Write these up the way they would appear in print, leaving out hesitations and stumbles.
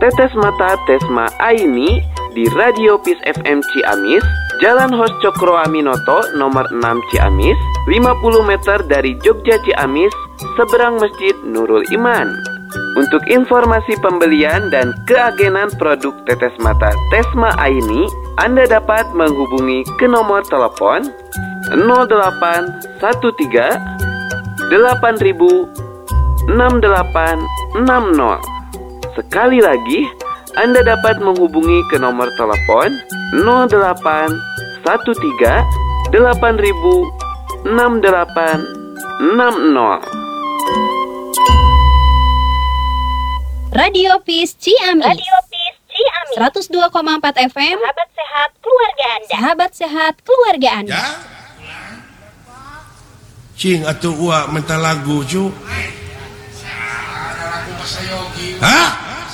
Tetes Mata Tesma Aini di Radio Peace FM Ciamis, Jalan Hos Cokro Aminoto nomor 6 Ciamis, 50 meter dari Jogja Ciamis, seberang Masjid Nurul Iman. Untuk informasi pembelian dan keagenan produk tetes mata Tesma Aini, Anda dapat menghubungi ke nomor telepon 0813 8000 6860. Sekali lagi, Anda dapat menghubungi ke nomor telepon 0813 8000 6860. Radio Peace Ciamis. 102,4 FM. Sahabat sehat keluarga Anda. Sahabat sehat keluarga Anda. Ya. Cing atuh uak minta lagu cu. Hah?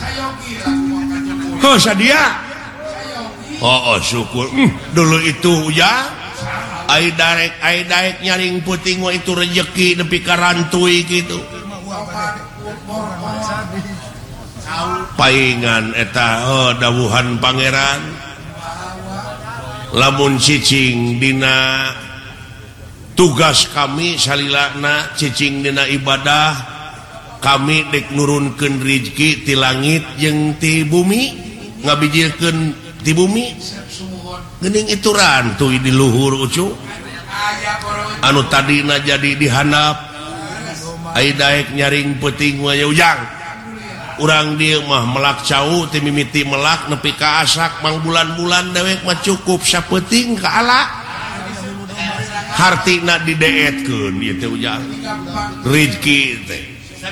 Oh sadia. Oh syukur. Dulu itu ya. Ai daek nyaring puting wa itu rezeki nepi ka rantui gitu. Paingan eta dawuhan pangeran lamun cicing dina tugas kami salilana cicing dina ibadah kami dek nurunkeun rezeki ti langit jeung ti bumi ngabijilkeun ti bumi geuning itu rantuy di luhur ucu anu tadina jadi dihandap ai daek nyaring peuting we ujang urang dia mah melak cau teh mimiti melak nepi ka asak mang bulan-bulan dewek mah cukup sapeuting ka ala hartina dideetkeun ieu teh ujang rezeki teh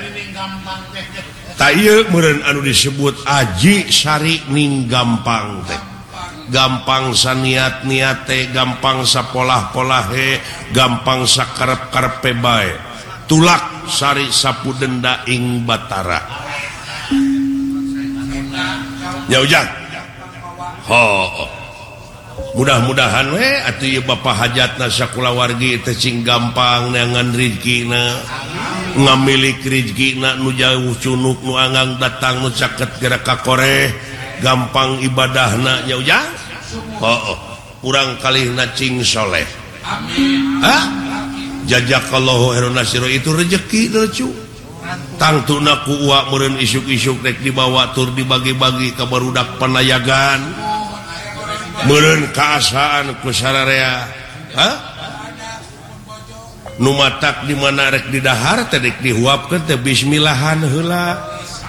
ta ieu meureun anu disebut aji sari ning gampang teh gampang saniat-niat teh gampang sapolah-polah he gampang sakarep-karepe bae tulak sari sapu denda ing batara. Ya ujang. Mudah-mudahan we atuh ieu bapa hajatna sakulawargi teh cing gampang neangan rezekina. Ngamilik rezekina nu jauh cunuk nu anggang datang nu caket gerak ka koreh, gampang ibadahna nya ujang. Urang kalihna cing soleh. Amin. Hah? Jazakallahu khairan nasira itu rezeki teh cu. Tangtuna ku uak meureun isuk-isuk rek dibawa tur dibagi-bagi ka barudak panayagan meureun kaasaan ku sararea nu matak di mana rek didahar teh rek dihuapkeun teh bismillahan heula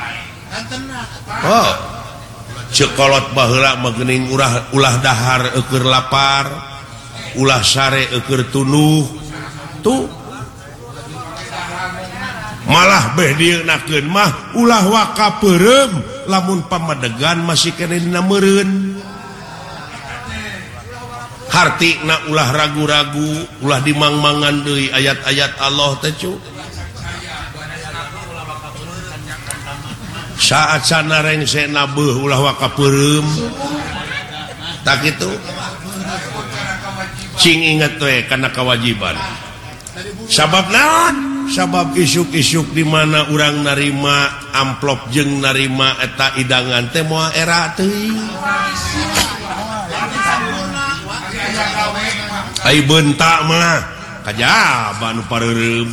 cekolot baheula mah geuning ulah dahar eukeur lapar ulah sare eukeur tunuh tuh malah beh dienakeun mah ulah waka peureum lamun pamadegan masih kene dina meureun hartina ulah ragu-ragu ulah dimangmangan deui ayat-ayat Allah teh cu saat sana rengsena beuh ulah waka peureum tak kitu cing inget we kana kewajiban sabab naon sabab isuk-isuk di mana urang narima amplop jeung narima eta idangan teh moal era teuing. Ai beunta mah kajaba nu pareureum.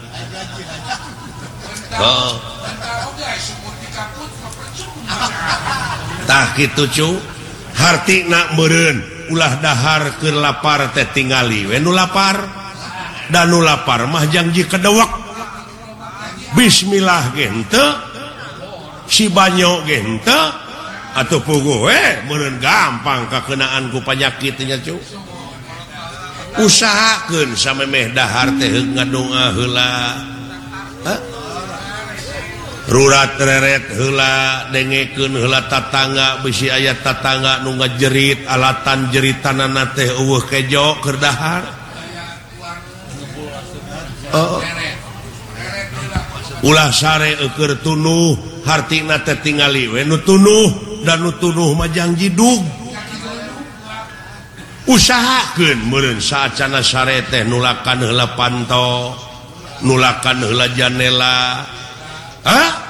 Tah kitu cu, hartina meureun ulah dahar keur lapar teh tingali we nu lapar. Dan nu lapar mah janji kedewek bismillah gente si banyo gente atuh puguh meureun gampang kakenaan ku panyakitnya cu usahakeun samemeh dahar teh ngadoa heula rurat reret heula dengekeun heula tatangga bisi aya tatangga nu ngajerit alatan jeritanana teh eueuh kejo keur dahar ulah sare eukeur tunuh hartina teh tingali we nu tunuh dan nu tunuh mah janji dug usahakeun meureun saacana sare teh nulakan heula panto nulakan heula janela